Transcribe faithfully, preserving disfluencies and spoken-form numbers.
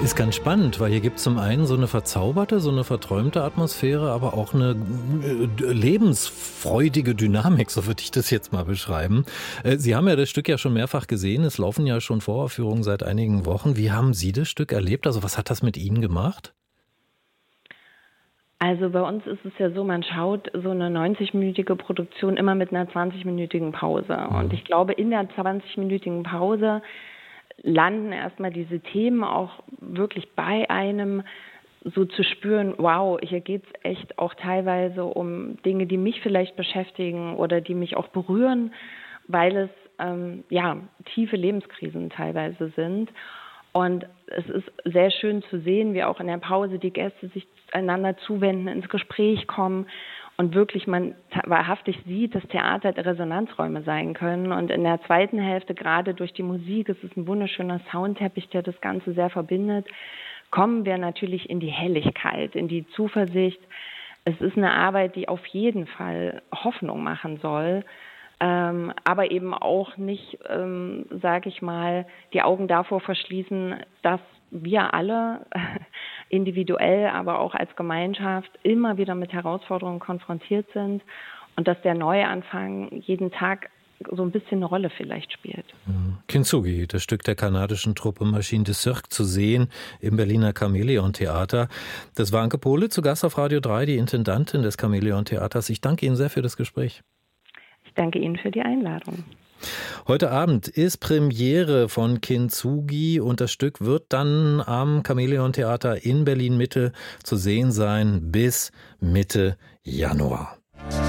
Ist ganz spannend, weil hier gibt es zum einen so eine verzauberte, so eine verträumte Atmosphäre, aber auch eine äh, lebensfreudige Dynamik, so würde ich das jetzt mal beschreiben. Äh, Sie haben ja das Stück ja schon mehrfach gesehen, es laufen ja schon Voraufführungen seit einigen Wochen. Wie haben Sie das Stück erlebt? Also was hat das mit Ihnen gemacht? Also bei uns ist es ja so, man schaut so eine neunzig-minütige Produktion immer mit einer zwanzig-minütigen Pause. Mhm. Und ich glaube, in der zwanzig-minütigen Pause landen erstmal diese Themen auch wirklich bei einem, so zu spüren, wow, hier geht es echt auch teilweise um Dinge, die mich vielleicht beschäftigen oder die mich auch berühren, weil es ähm, ja tiefe Lebenskrisen teilweise sind. Und es ist sehr schön zu sehen, wie auch in der Pause die Gäste sich einander zuwenden, ins Gespräch kommen und wirklich man wahrhaftig sieht, dass Theater Resonanzräume sein können. Und in der zweiten Hälfte, gerade durch die Musik, es ist ein wunderschöner Soundteppich, der das Ganze sehr verbindet, kommen wir natürlich in die Helligkeit, in die Zuversicht. Es ist eine Arbeit, die auf jeden Fall Hoffnung machen soll, ähm, aber eben auch nicht, ähm, sage ich mal, die Augen davor verschließen, dass wir alle individuell, aber auch als Gemeinschaft immer wieder mit Herausforderungen konfrontiert sind und dass der Neuanfang jeden Tag so ein bisschen eine Rolle vielleicht spielt. Kintsugi, das Stück der kanadischen Truppe Machine de Cirque, zu sehen im Berliner Chamäleon Theater. Das war Anke Pohle, zu Gast auf Radio drei, die Intendantin des Chamäleon Theaters. Ich danke Ihnen sehr für das Gespräch. Ich danke Ihnen für die Einladung. Heute Abend ist Premiere von Kintsugi und das Stück wird dann am Chamäleon Theater in Berlin Mitte zu sehen sein bis Mitte Januar.